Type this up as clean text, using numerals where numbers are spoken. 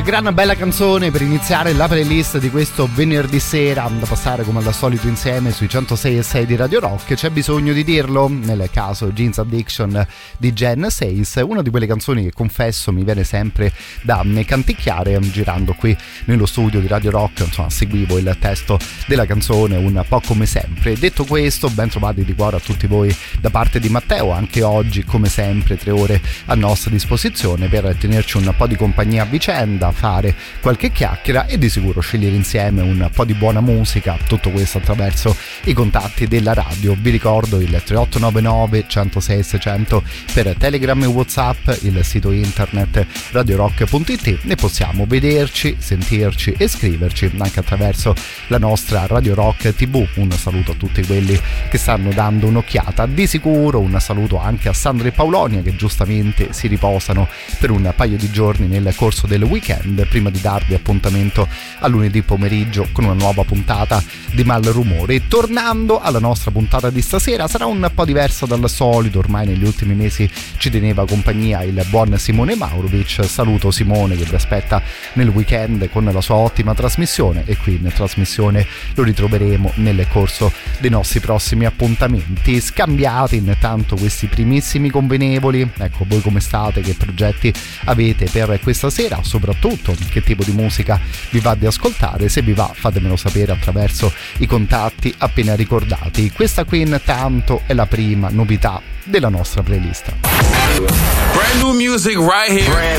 Gran bella canzone per iniziare la playlist di questo venerdì sera, da passare come al solito insieme sui 106.6 di Radio Rock. C'è bisogno di dirlo, nel caso Jeans Addiction di Jen Says, una di quelle canzoni che confesso mi viene sempre da canticchiare girando qui nello studio di Radio Rock. Insomma, seguivo il testo della canzone un po' come sempre. Detto questo, ben trovati di cuore a tutti voi da parte di Matteo. Anche oggi, come sempre, 3 ore a nostra disposizione per tenerci un po' di compagnia a vicenda, fare qualche chiacchiera e di sicuro scegliere insieme un po' di buona musica. Tutto questo attraverso i contatti della radio. Vi ricordo il 3899 106 600 per Telegram e WhatsApp, il sito internet radiorock.it. Ne possiamo vederci, sentirci e scriverci anche attraverso la nostra Radio Rock TV. Un saluto a tutti quelli che stanno dando un'occhiata. Di sicuro un saluto anche a Sandra e Paulonia, che giustamente si riposano per un paio di giorni nel corso del weekend, prima di darvi appuntamento a lunedì pomeriggio con una nuova puntata di Malrumore. E tornando alla nostra puntata di stasera, sarà un po' diversa dal solito. Ormai negli ultimi mesi ci teneva compagnia il buon Simone Maurovic. Saluto Simone, che vi aspetta nel weekend con la sua ottima trasmissione, e qui in trasmissione lo ritroveremo nel corso dei nostri prossimi appuntamenti. Scambiati intanto questi primissimi convenevoli. Ecco, voi come state? Che progetti avete per questa sera? Soprattutto che tipo di musica vi va di ascoltare. Se vi va, fatemelo sapere attraverso i contatti appena ricordati. Questa qui intanto è la prima novità della nostra playlist. Brand new music right here.